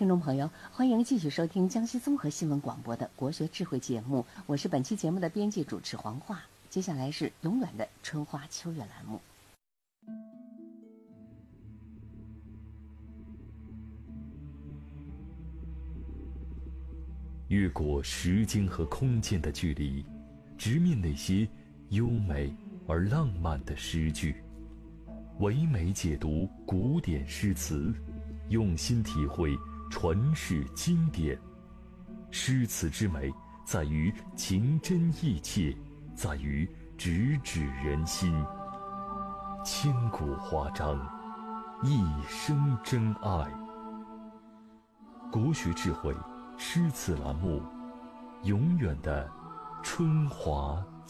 听众朋友，欢迎继续收听江西综合新闻广播的国学智慧节目，我是本期节目的编辑主持黄华。接下来是永远的春花秋月栏目。 越过时间和空间的距离，直面那些优美而浪漫的诗句，唯美解读古典诗词，用心体会传世经典。诗词之美在于情真意切，在于直指人心。千古华章，一生真爱。国学智慧诗词栏目，永远的春华